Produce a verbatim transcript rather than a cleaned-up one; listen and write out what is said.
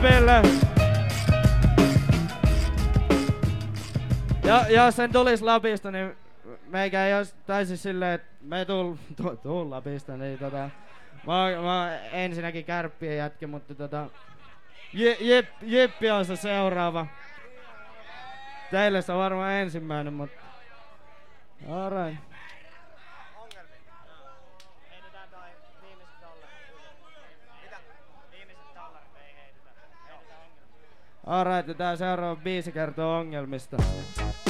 Jeppille! Ja, jos sen tulis Lapista, niin meikä ei ois täysin silleen, että me tuul, tu, tuul Lapista, niin tota... Mä, mä oon ensinnäkin Kärppien jätkä, mutta tota... Je, jep, Jeppi on se seuraava. Teille se on varmaan ensimmäinen, mutta... Alright. Alright, ja tää seuraava biisi kertoo ongelmista.